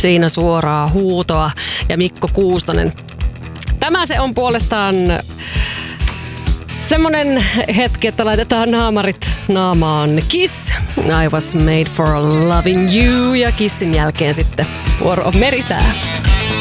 Siinä suoraa huutoa ja Mikko Kuustonen. Tämä se on puolestaan semmonen hetki, että laitetaan naamarit naamaan. Kiss, I was made for loving you. Ja Kissin jälkeen sitten vuoro on Merisää.